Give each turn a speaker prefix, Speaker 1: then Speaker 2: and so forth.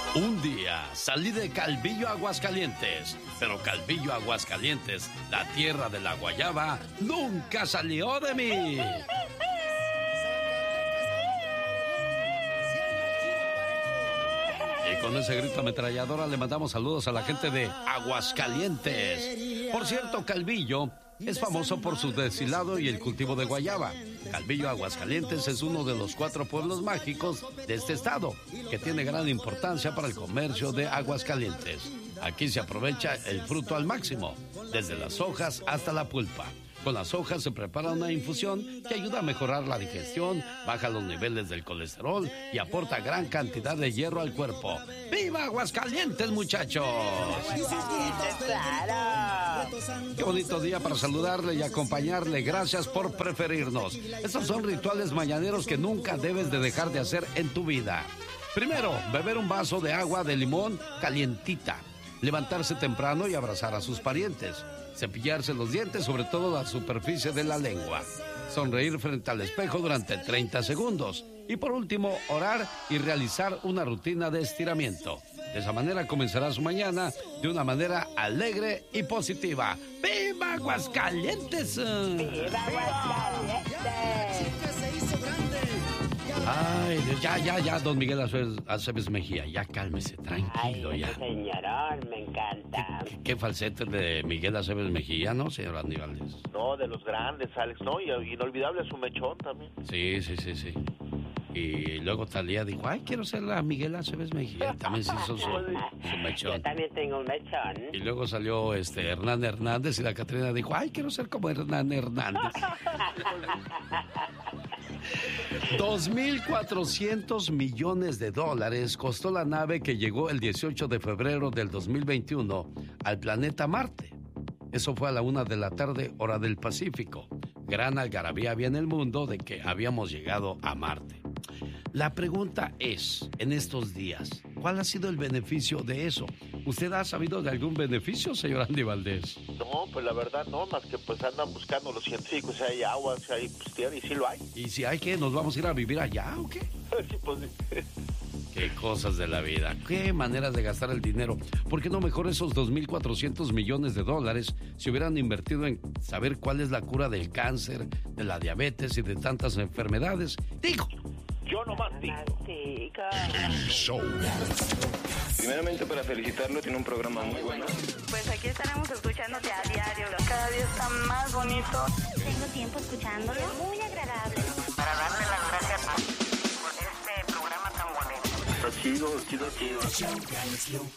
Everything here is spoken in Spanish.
Speaker 1: Un día salí de Calvillo, Aguascalientes, pero Calvillo, Aguascalientes, la tierra de la guayaba, nunca salió de mí. Y con ese grito ametralladora le mandamos saludos a la gente de Aguascalientes. Por cierto, Calvillo es famoso por su deshilado y el cultivo de guayaba. Calvillo, Aguascalientes es uno de los 4 pueblos mágicos de este estado, que tiene gran importancia para el comercio de Aguascalientes. Aquí se aprovecha el fruto al máximo, desde las hojas hasta la pulpa. Con las hojas se prepara una infusión que ayuda a mejorar la digestión, baja los niveles del colesterol y aporta gran cantidad de hierro al cuerpo. ¡Viva Aguascalientes, muchachos!
Speaker 2: ¡Claro!
Speaker 1: Qué bonito día para saludarle y acompañarle. Gracias por preferirnos. Estos son rituales mañaneros que nunca debes de dejar de hacer en tu vida. Primero, beber un vaso de agua de limón calientita. Levantarse temprano y abrazar a sus parientes. Cepillarse los dientes, sobre todo la superficie de la lengua. Sonreír frente al espejo durante 30 segundos. Y por último, orar y realizar una rutina de estiramiento. De esa manera comenzará su mañana de una manera alegre y positiva. ¡Viva Aguascalientes!
Speaker 2: ¡Viva Aguascalientes!
Speaker 1: Ay, ya, don Miguel Aceves Mejía, ya cálmese, tranquilo.
Speaker 2: Ay,
Speaker 1: ya.
Speaker 2: Señorón, me encanta.
Speaker 1: ¿Qué falsete de Miguel Aceves Mejía, no, señor Andy Valdés?
Speaker 3: No, de los grandes, Alex, ¿no? Y inolvidable su mechón también.
Speaker 1: Sí. Y luego Talía dijo, ay, quiero ser la Miguel Aceves Mejía. También se hizo su mechón.
Speaker 2: Yo también tengo un mechón.
Speaker 1: Y luego salió Hernán Hernández y la Catrina dijo, ay, quiero ser como Hernán Hernández. 2.400 millones de dólares costó la nave que llegó el 18 de febrero del 2021 al planeta Marte. Eso fue a la 1 de la tarde, hora del Pacífico. Gran algarabía había en el mundo de que habíamos llegado a Marte. La pregunta es, en estos días, ¿cuál ha sido el beneficio de eso? ¿Usted ha sabido de algún beneficio, señor Andy Valdés?
Speaker 3: No, pues la verdad no, más que pues andan buscando los científicos si hay agua, si hay pues, tierra, y sí lo hay.
Speaker 1: ¿Y si hay qué? ¿Nos vamos a ir a vivir allá o qué?
Speaker 3: Sí, pues sí.
Speaker 1: Qué cosas de la vida, qué maneras de gastar el dinero. ¿Por qué no mejor esos 2.400 millones de dólares se hubieran invertido en saber cuál es la cura del cáncer, de la diabetes y de tantas enfermedades? Digo.
Speaker 3: Yo nomás digo.
Speaker 4: El show. Primeramente para felicitarlo, tiene un programa muy bueno.
Speaker 5: Pues aquí estaremos escuchándote a diario. Cada día está más bonito.
Speaker 6: Tengo tiempo escuchándolo. Muy agradable.
Speaker 5: Para darle las gracias por este programa tan bonito.
Speaker 3: Está chido.